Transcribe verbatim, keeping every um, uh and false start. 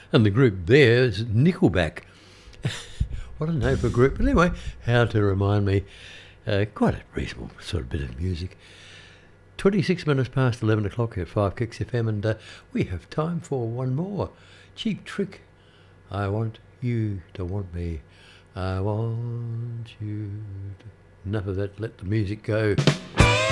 And the group there is Nickelback. What a name for a group. But anyway, How to Remind Me. Uh, quite a reasonable sort of bit of music. twenty-six minutes past eleven o'clock at five Kicks F M, and uh, we have time for one more. Cheap Trick. I want you to want me. I want you to... Enough of that. Let the music go.